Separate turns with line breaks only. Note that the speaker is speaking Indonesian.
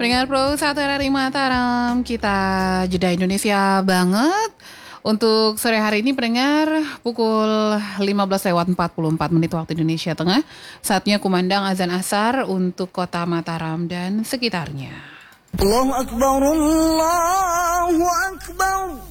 Pendengar Pro 1 RRI Mataram, kita jeda Indonesia banget. Untuk sore hari ini pendengar pukul 15:44 waktu Indonesia Tengah. Saatnya kumandang azan asar untuk kota Mataram dan sekitarnya.
Allahu Akbar, Allahu Akbar.